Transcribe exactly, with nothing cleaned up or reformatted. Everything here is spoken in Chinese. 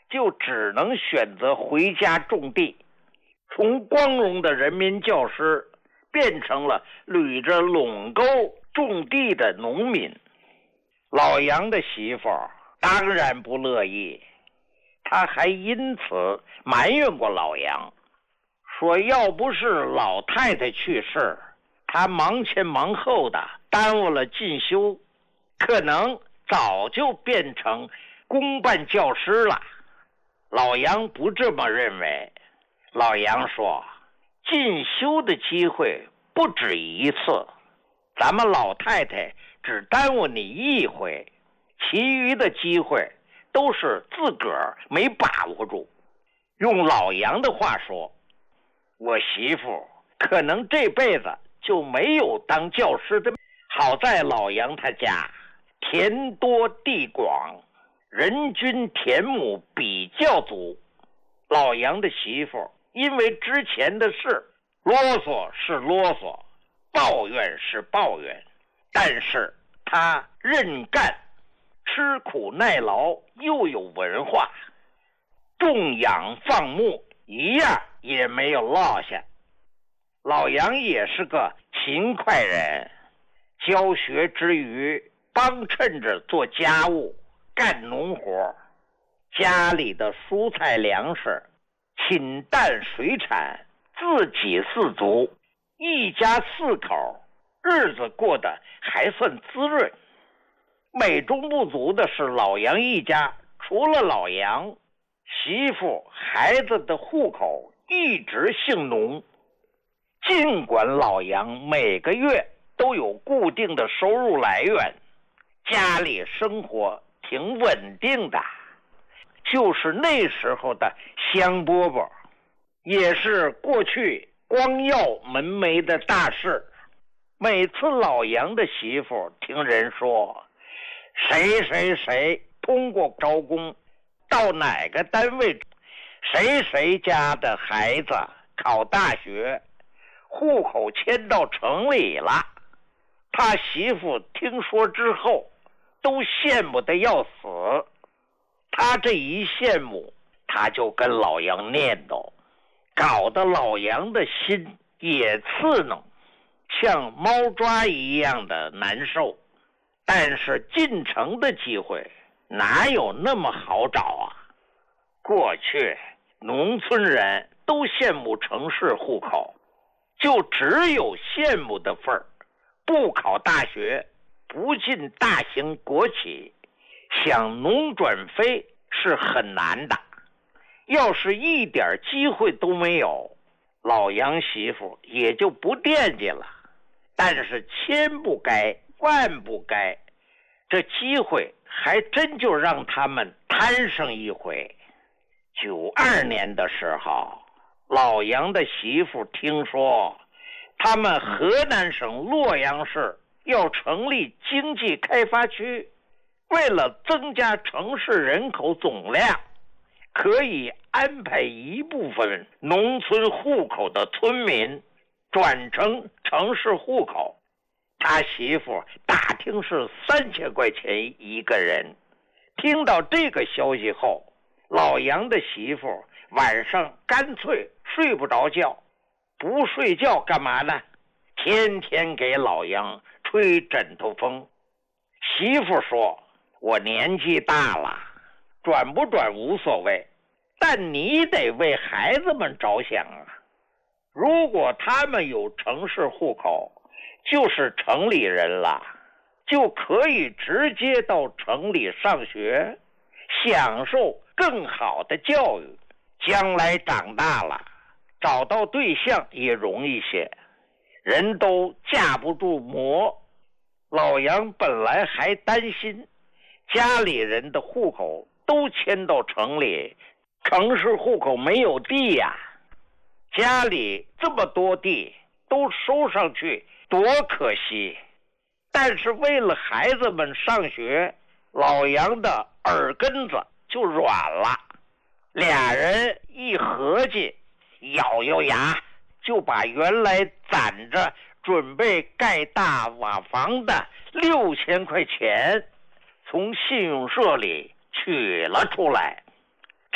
就只能选择回家种地，从光荣的人民教师变成了捋着垄沟种地的农民。老杨的媳妇当然不乐意，他还因此埋怨过老杨，说要不是老太太去世，他忙前忙后的耽误了进修，可能早就变成公办教师了。老杨不这么认为，老杨说，进修的机会不止一次，咱们老太太只耽误你一回，其余的机会都是自个儿没把握住。用老杨的话说，我媳妇可能这辈子就没有当教师的。好在老杨他家田多地广，人均田亩比较足。老杨的媳妇因为之前的事啰嗦是啰嗦，抱怨是抱怨，但是他认干，吃苦耐劳，又有文化，种养放牧一样也没有落下。老杨也是个勤快人，教学之余帮衬着做家务，干农活，家里的蔬菜粮食禽蛋水产自给自足，一家四口日子过得还算滋润。美中不足的是，老杨一家除了老杨，媳妇孩子的户口一直姓农。尽管老杨每个月都有固定的收入来源，家里生活挺稳定的，就是那时候的香饽饽，也是过去光耀门楣的大事。每次老杨的媳妇听人说谁谁谁通过招工到哪个单位，谁谁家的孩子考大学，户口迁到城里了，他媳妇听说之后都羡慕得要死。他这一羡慕，他就跟老杨念叨，搞得老杨的心也刺挠，像猫抓一样的难受。但是进城的机会哪有那么好找啊？过去农村人都羡慕城市户口，就只有羡慕的份儿，不考大学，不进大型国企，想农转非是很难的。要是一点机会都没有，老杨媳妇也就不惦记了。但是千不该万不该，这机会还真就让他们摊上一回。九二年的时候，老杨的媳妇听说他们河南省洛阳市要成立经济开发区，为了增加城市人口总量，可以安排一部分农村户口的村民转成城市户口。他媳妇打听是三千块钱一个人。听到这个消息后，老杨的媳妇晚上干脆睡不着觉。不睡觉干嘛呢？天天给老杨吹枕头风。媳妇说，我年纪大了，转不转无所谓，但你得为孩子们着想啊。如果他们有城市户口，就是城里人了，就可以直接到城里上学，享受更好的教育，将来长大了找到对象也容易些。人都架不住磨。老杨本来还担心家里人的户口都迁到城里，城市户口没有地呀，家里这么多地都收上去多可惜。但是为了孩子们上学，老杨的耳根子就软了。俩人一合计，咬咬牙就把原来攒着准备盖大瓦房的六千块钱从信用社里取了出来。